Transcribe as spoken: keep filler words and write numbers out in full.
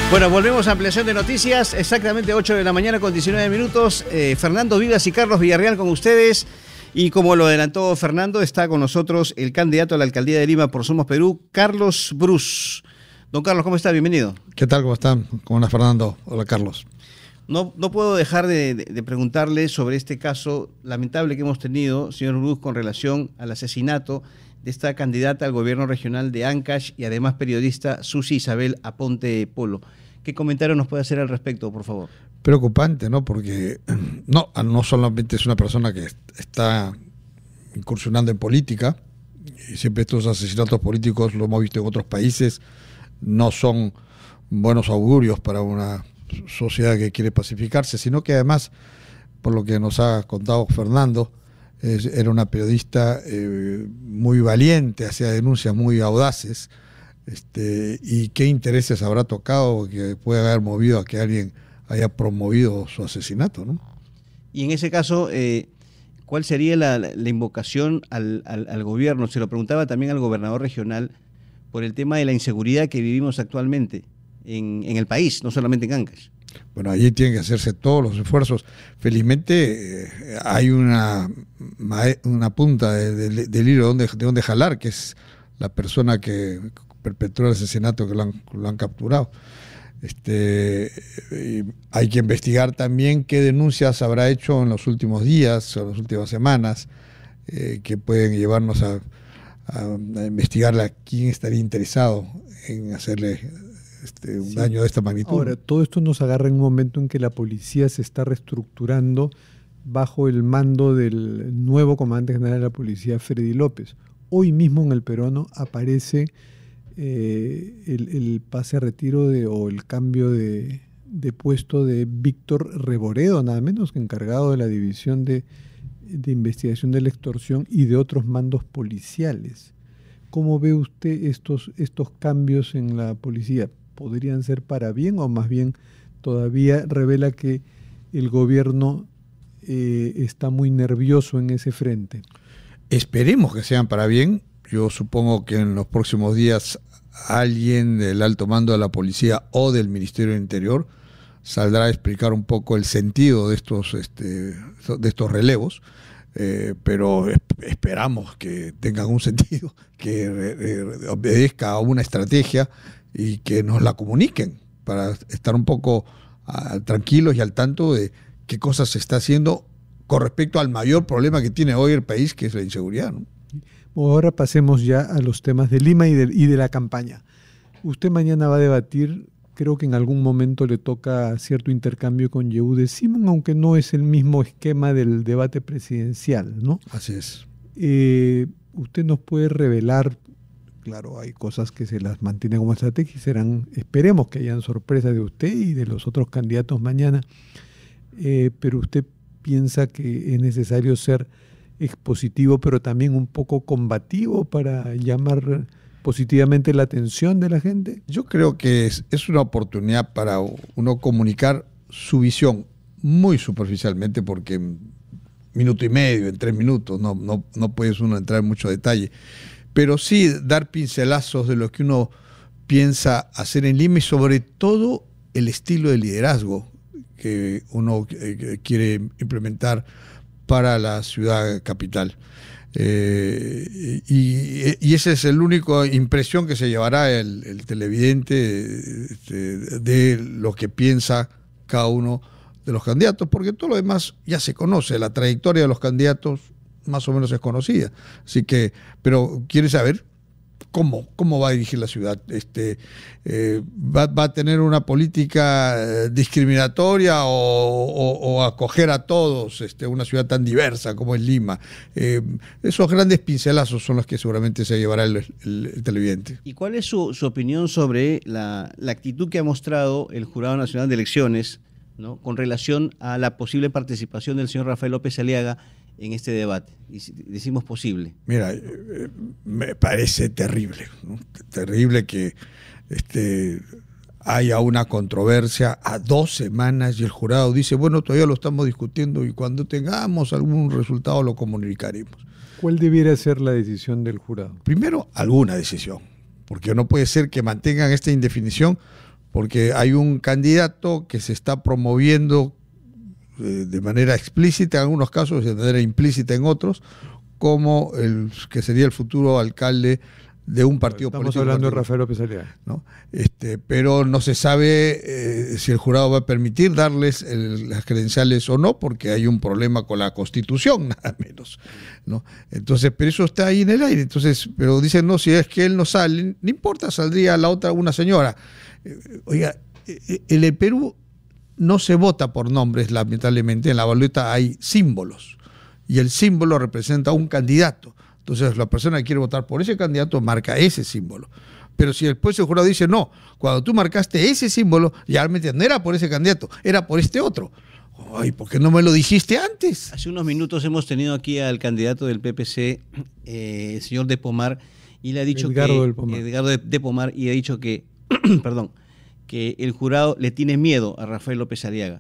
Bueno, volvemos a ampliación de noticias, exactamente ocho de la mañana con diecinueve minutos. Eh, Fernando Vivas y Carlos Villarreal con ustedes. Y como lo adelantó Fernando, está con nosotros el candidato a la alcaldía de Lima por Somos Perú, Carlos Brus. Don Carlos, ¿cómo está? Bienvenido. ¿Qué tal? ¿Cómo están? ¿Cómo anda Fernando? Hola, Carlos. No, no puedo dejar de, de, de preguntarle sobre este caso lamentable que hemos tenido, señor Brus, con relación al asesinato de esta candidata al gobierno regional de Ancash y además periodista Susi Isabel Aponte Polo. ¿Qué comentario nos puede hacer al respecto, por favor? Preocupante, ¿no? Porque no, no solamente es una persona que está incursionando en política, y siempre estos asesinatos políticos, lo hemos visto en otros países, no son buenos augurios para una sociedad que quiere pacificarse, sino que además, por lo que nos ha contado Fernando, es, era una periodista eh, muy valiente, hacía denuncias muy audaces, este, y qué intereses habrá tocado que puede haber movido a que alguien haya promovido su asesinato, ¿no? Y en ese caso, eh, ¿cuál sería la, la invocación al, al, al gobierno? Se lo preguntaba también al gobernador regional por el tema de la inseguridad que vivimos actualmente en, en el país, no solamente en Ancash. Bueno, allí tienen que hacerse todos los esfuerzos. Felizmente eh, hay una, una punta de, de, del hilo donde, de donde jalar, que es la persona que perpetró el asesinato, que lo han, lo han capturado. Este, hay que investigar también qué denuncias habrá hecho en los últimos días o en las últimas semanas, eh, que pueden llevarnos a, a, a investigar a quién estaría interesado en hacerle este, un sí. daño de esta magnitud. Ahora, todo esto nos agarra en un momento en que la policía se está reestructurando bajo el mando del nuevo comandante general de la policía, Freddy López. Hoy mismo en el peruano aparece Eh, el, el pase a retiro de, o el cambio de, de puesto de Víctor Reboredo, nada menos que encargado de la división de, de investigación de la extorsión y de otros mandos policiales. ¿Cómo ve usted estos, estos cambios en la policía? ¿Podrían ser para bien o más bien todavía revela que el gobierno eh, está muy nervioso en ese frente? Esperemos que sean para bien. Yo supongo que en los próximos días alguien del alto mando de la policía o del Ministerio del Interior saldrá a explicar un poco el sentido de estos, este, de estos relevos, eh, pero esperamos que tengan un sentido, que eh, obedezca a una estrategia y que nos la comuniquen para estar un poco uh, tranquilos y al tanto de qué cosas se está haciendo con respecto al mayor problema que tiene hoy el país, que es la inseguridad, ¿no? Ahora pasemos ya a los temas de Lima y de, y de la campaña. Usted mañana va a debatir, creo que en algún momento le toca cierto intercambio con Yehude Simón, aunque no es el mismo esquema del debate presidencial, ¿no? Así es. Eh, usted nos puede revelar, claro, hay cosas que se las mantiene como estrategia y serán, esperemos que hayan sorpresas de usted y de los otros candidatos mañana, eh, pero usted piensa que es necesario ser expositivo, pero también un poco combativo para llamar positivamente la atención de la gente. Yo creo que es, es una oportunidad para uno comunicar su visión muy superficialmente, porque en minuto y medio, en tres minutos, no, no, no puedes uno entrar en mucho detalle, pero sí dar pincelazos de lo que uno piensa hacer en Lima y sobre todo el estilo de liderazgo que uno eh, quiere implementar para la ciudad capital. Eh, y, y esa es la única impresión que se llevará el, el televidente de, de lo que piensa cada uno de los candidatos, porque todo lo demás ya se conoce, la trayectoria de los candidatos más o menos es conocida. Así que, pero quiere saber cómo, cómo va a dirigir la ciudad. Este, eh, va, va a tener una política discriminatoria o, o, o acoger a todos, este, una ciudad tan diversa como es Lima. Eh, esos grandes pincelazos son los que seguramente se llevará el, el, el televidente. ¿Y cuál es su, su opinión sobre la, la actitud que ha mostrado el Jurado Nacional de Elecciones, ¿no?, con relación a la posible participación del señor Rafael López Aliaga en este debate? Y decimos posible. Mira, eh, me parece terrible, ¿no? Terrible que este, haya una controversia a dos semanas y el jurado dice, bueno, todavía lo estamos discutiendo y cuando tengamos algún resultado lo comunicaremos. ¿Cuál debiera ser la decisión del jurado? Primero, alguna decisión, porque no puede ser que mantengan esta indefinición porque hay un candidato que se está promoviendo eh, de manera explícita en algunos casos y de manera implícita en otros, como el que sería el futuro alcalde de un partido Estamos político. Estamos hablando partido, de Rafael López Aliaga, ¿no? Este, pero no se sabe eh, si el jurado va a permitir darles el, las credenciales o no, porque hay un problema con la Constitución, nada menos, ¿no? Entonces, pero eso está ahí en el aire. Entonces, pero dicen, no, si es que él no sale, no importa, saldría la otra, una señora. Eh, oiga, eh, en el Perú no se vota por nombres, lamentablemente, en la boleta hay símbolos, y el símbolo representa a un candidato. Entonces la persona que quiere votar por ese candidato marca ese símbolo. Pero si después el jurado dice, no, cuando tú marcaste ese símbolo, ya realmente no era por ese candidato, era por este otro. Ay, ¿por qué no me lo dijiste antes? Hace unos minutos hemos tenido aquí al candidato del P P C, eh, el señor De Pomar, y le ha dicho Edgardo que... del Pomar. Edgardo de, de Pomar, y ha dicho que, perdón, que el jurado le tiene miedo a Rafael López Aliaga.